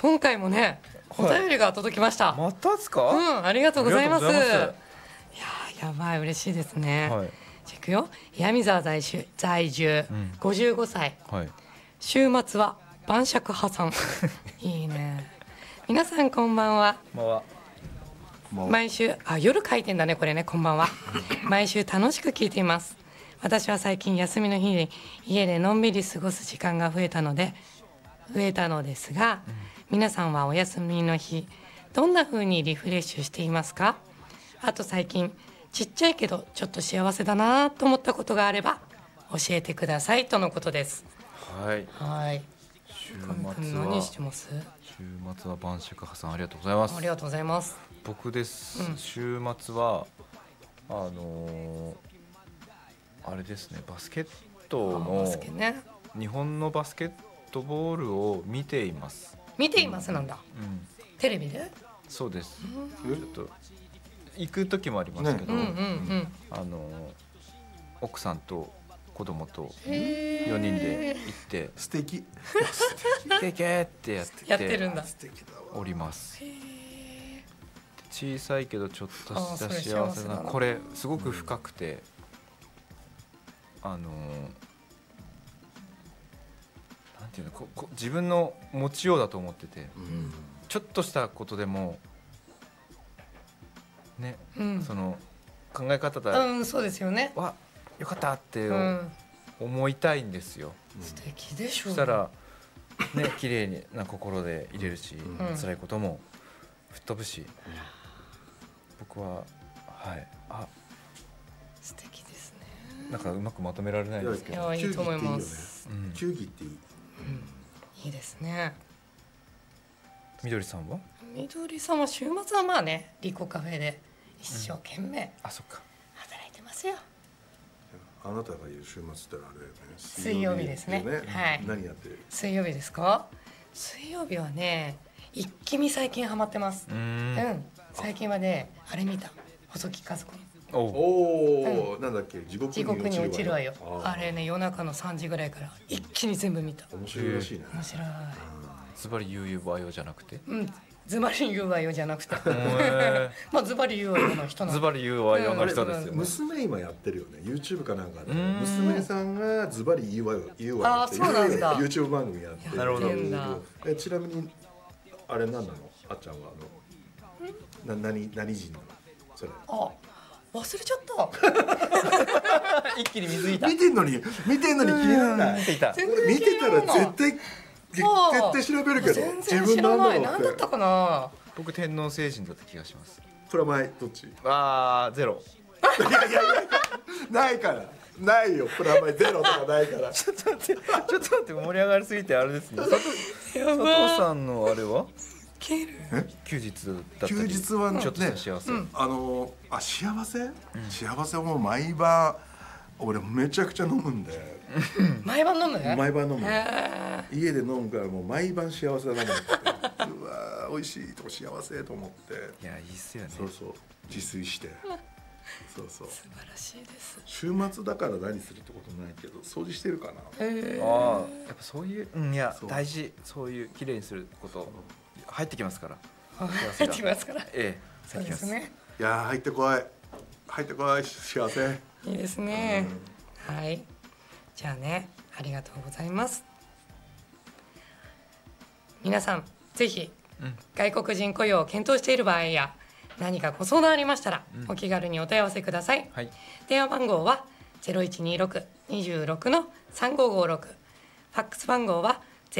今回もねお便りが届きました、 またですか？ ありがとうございます。 ありがとうございます。 いややばい嬉しいですね、 はい。 じゃあいくよ。闇沢在住、55歳、 はい。 週末は晩酌破産いいね。皆さんこんばんは。毎週夜書いてんだねこれね。こんばんは。毎週楽しく聞いています。私は最近休みの日に家でのんびり過ごす時間が増えたのですが、皆さんはお休みの日どんな風にリフレッシュしていますか？あと最近ちっちゃいけどちょっと幸せだなと思ったことがあれば教えてくださいとのことです。 はい。 はい。 週神末君何しはてます？ 晩酌破産ありがとうございます。 ありがとうございます。 僕です、 うん週末はあれですね、バスケットバのスケね。 日本のバスケットボールを見ています。 見ていますなんだ。 うん、 テレビで？ そうです。ちょっと行く時もありますけど、奥さんと子供と4人で行って素敵ケーケーってやってるんだ。 素敵だわ。 おります。小さいけどちょっとしたそれ幸せ幸せだな。 な、これすごく深くて、なんていうの、自分の持ちようだと思ってて、ちょっとしたことでもね、その考え方だ、 そうですよね。 わよかったってうん思いたいんですよ。 素敵でしょ。 そしたらね、綺麗な心で入れるし、 ん辛いことも吹っ飛ぶし、僕は素敵ですね。 なんかうまくまとめられないですけど、 いやいいと思います。 球技っていい。 いいですね。 みどりさんは？ みどりさんは週末はまあねリコカフェで一生懸命あ、そっか。 働いてますよ。 あなたが言う週末ってあれだよね。 水曜日ですね。はい。 何やってる？ 水曜日ですか？水曜日はね一気に最近ハマってます。最近はねあれ見た。細木数子のおお、なんだっけ、地獄に落ちるわよ。 あれね夜中の3時ぐらいから一気に全部見た。 面白いらしいね。 面白い。 ズバリ言う言うわよじゃなくて、 ズバリ言うわよじゃなくてまあズバリ言うわよの人なの。 ズバリ言うわよの人ですよね。 娘今やってるよね。 YouTube かなんかで娘さんがズバリ言うわよっていう YouTube 番組やってる。 なるほど。 ちなみにあれ何なの？あっちゃんは何人なのそれ？ 忘れちゃった。 一気に水いた。 見てんのに気にならない。見てたら絶対調べるけど、自分なんだろうって。 何だったかな。 僕天皇星人だった気がします。 プラマイどっち？ ゼロ。 いやないから。ないよ、プラマイゼロとかないからちょっと待って盛り上がりすぎてあれですね。佐藤さんのあれは休日だったり、 休日はね、 ちょっとした幸せ、 幸せはもう毎晩俺めちゃくちゃ飲むんで毎晩飲む？ 家で飲むからもう毎晩幸せだなと思ってうわ美味しいとか幸せと思って。 いやいいっすよね。 そう自炊してそう素晴らしいです。 週末だから何するってことないけど掃除してるかな。 やっぱそういう、いや大事。そういう綺麗にすること入ってきますから。 入ってきますから。 そうですね。 いや入ってこい幸せ。 いいですね。はい。じゃあね、ありがとうございます。皆さんぜひ外国人雇用を検討している場合や何かご相談ありましたらお気軽にお問い合わせください。電話番号は0126-26-3556、ファックス番号は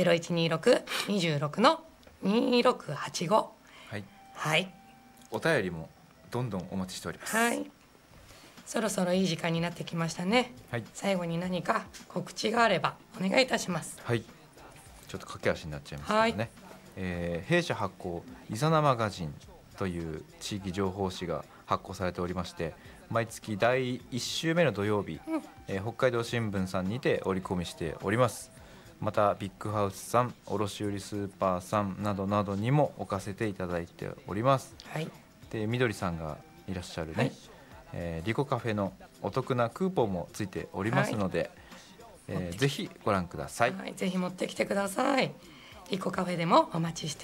0126-26-2685。はい。 お便りもどんどんお待ちしております。 はい。そろそろいい時間になってきましたね。最後に何か告知があればお願いいたします。 はい。ちょっと駆け足になっちゃいますけどね。弊社発行イザナマガジンという地域情報誌が発行されておりまして、毎月第1週目の土曜日、北海道新聞さんにて折り込みしております。またビッグハウスさん、卸売スーパーさんなどなどにも置かせていただいております。でみどりさんがいらっしゃるね、リコカフェのお得なクーポンもついておりますので、ぜひご覧ください。 ぜひ持ってきてください。リコカフェでもお待ちして